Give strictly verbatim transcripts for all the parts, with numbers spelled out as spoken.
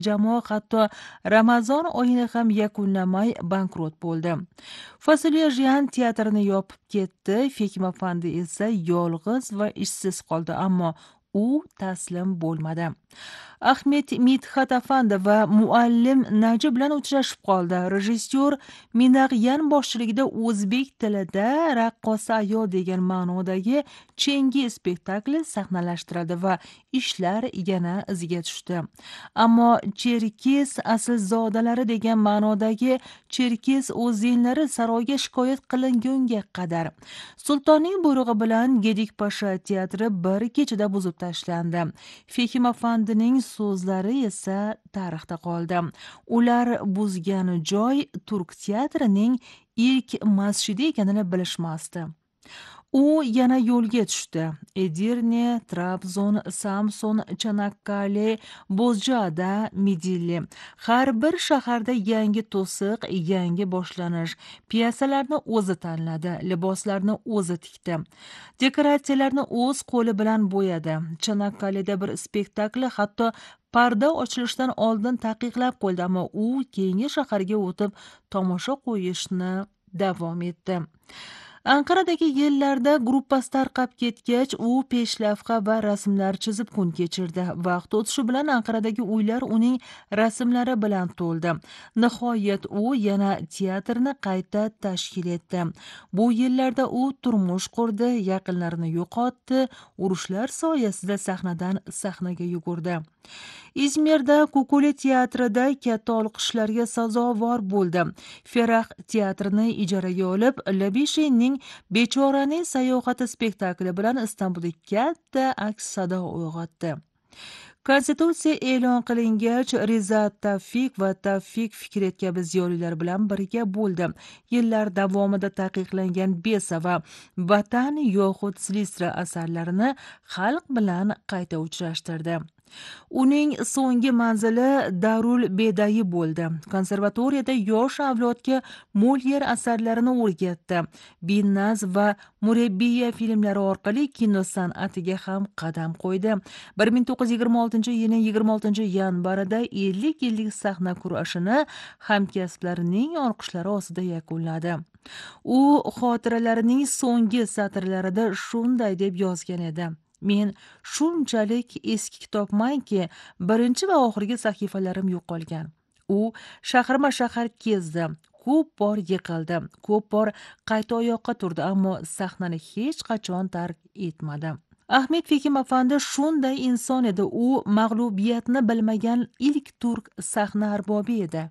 jamoa hatto Ramazon oyini ham yakunlamay bankrot bo'ldi. Fasulye Jiyan teatrini yopib ketdi, Fekim Afandi esa yolg'iz va ishsiz qoldi, ammo u taslim bo'lmadi. Ahmed Midhat Afandi va muallim Naji bilan uchrashib qoldi. Rejissyor Minag'yan boshchiligida o'zbek tilida Raqqosa ayol degan ma'nodagi Chengi spektakli sahnalashtirildi va ishlar yana iziga tushdi. Ammo Cherkes aslzodalari degan ma'nodagi Cherkes o'zinlari saroyga shikoyat qilingunga qadar sultonning buyrug'i bilan Gedik Pasha teatri bir kechada buzib tashlandi. Fekim Afandining so'zlari esa tarixda qoldi. Ular buzgan joy turk teatrining ilk masjidi ekanini bilishmasdi. U yana yo'lga tushdi. Edirne, Trabzon, Samsun, Chanakkale, Bozjada, Midilli. Har bir shaharda yangi to'siq, yangi boshlanish. Piyasalarni o'zi tanladi, liboslarni o'zi tikdi. Dekoratsiyalarni o'z qo'li bilan bo'yadi. Chanakkaleda bir spektakli hatto parda ochilishidan oldin taqiqlab qo'ydi, ammo u keyingi shaharga o'tib tomosha qo'yishni davom etdi. Anqaradagi yillarda gruppasi tarqab ketgach, u peshlavha va rasmlar chizib kun kechirdi. Vaqt o'tishi bilan Anqaradagi uylar uning rasmlari bilan to'ldi. Nihoyat u yana teatrni qayta tashkil etdi. Bu yillarda u turmush qurdi, yaqinlarini yo'qotdi, urushlar soyasida sahnadan sahnaga yugurdi. İzmirda Kukuli teatrida katta olqishlarga sazovor bo'ldi. Ferah teatrini ijaraga olib, Labishinning Bechoraning sayohati spektakli bilan Istanbulda katta aks sado uyg'otdi. Konstitutsiya e'lon qilingach, Rizat Tavfik va Tavfik Fikret kabi ziyolilar bilan birga bo'ldi. Yillar davomida taqiqlangan Besa va Vatan yoxud Silistra asarlarini xalq bilan qayta uchrashtirdi. Uning so'nggi manzili Darul Bedayi bo'ldi. Konservatoriyada yosh avlodga Molière asarlarini o'rgatdi. Binnaz va Murabbiya filmlari orqali kino san'atiga ham qadam qo'ydi. bir ming to'qqiz yuz yigirma oltinchi yilning yigirma oltinchi yanvarida ellik yillik sahna kurashini hamkasblarining olqishlari ostida yakunladi. U xotiralarining so'nggi satrlarida shunday deb yozgan edi: Men shunchalik eski kitobmanki, birinchi va oxirgi sahifalarim yo'qolgan. U shaharma-shahar kezdi, ko'p bor yiqildi, ko'p bor qayta oyoqqa turdi, ammo sahnani hech qachon tark etmadi. Ahmed Fekim Afandi shunday inson edi. U mag'lubiyatni bilmagan ilk turk sahna arbobi edi.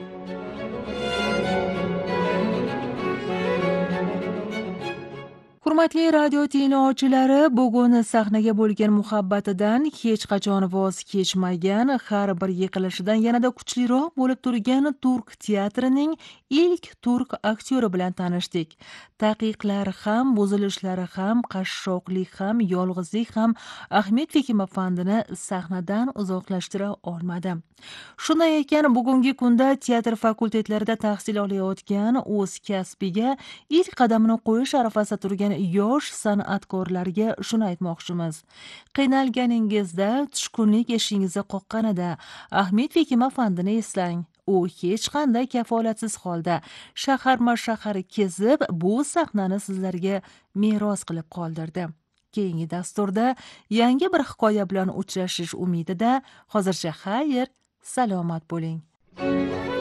Hurmatli radio tinglovchilari, bugun sahnaga bo'lgan muhabbatidan hech qachon voz kechmagan, har bir yiqilishidan yanada kuchliroq bo'lib turgan turk teatrining ilk turk aktyori bilan tanishdik. Taqiqlar ham, buzilishlari ham, qashshoqlik ham, yolg'izlik ham Ahmed Fekim Afandini sahnadan uzoqlashtira olmadi. Shunday ekan, bugungi kunda teatr fakultetlarida tahsil olayotgan, o'z kasbiga ilk qadamini qo'yish arafasida turgan yosh san'atkorlarga shuni aytmoqchimiz. Qiynalganingizda, tushkunlik eshigingizga qoqqanida Ahmed Fekim Afandini eslang. U hech qanday kafolatsiz holda shaharma-shahar kezib, bu sahnani sizlarga meros qilib qoldirdi. Keyingi dasturda yangi bir hikoya bilan uchrashish umidida hozircha xayr, salomat bo'ling.